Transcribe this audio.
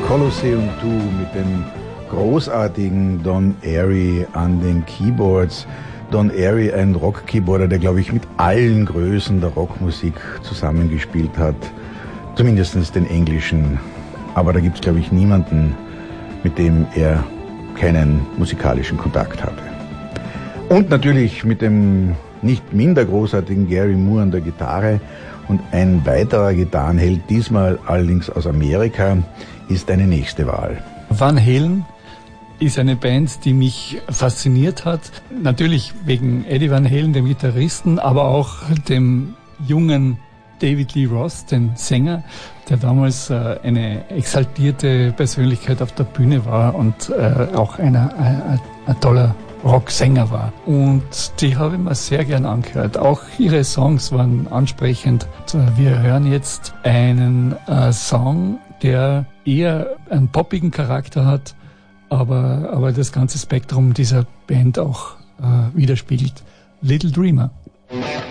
Colosseum 2 mit dem großartigen Don Airey an den Keyboards. Don Airey, ein Rock-Keyboarder, der, glaube ich, mit allen Größen der Rockmusik zusammengespielt hat. Zumindest den englischen. Aber da gibt es, glaube ich, niemanden, mit dem er keinen musikalischen Kontakt hatte. Und natürlich mit dem nicht minder großartigen Gary Moore an der Gitarre. Und ein weiterer Gitarrenheld, diesmal allerdings aus Amerika, ist eine nächste Wahl. Van Halen ist eine Band, die mich fasziniert hat. Natürlich wegen Eddie Van Halen, dem Gitarristen, aber auch dem jungen David Lee Roth, den Sänger, der damals eine exaltierte Persönlichkeit auf der Bühne war und auch ein toller Rocksänger war. Und die habe ich mir sehr gern angehört. Auch ihre Songs waren ansprechend. Wir hören jetzt einen Song, der eher einen poppigen Charakter hat, aber das ganze Spektrum dieser Band auch widerspiegelt. Little Dreamer.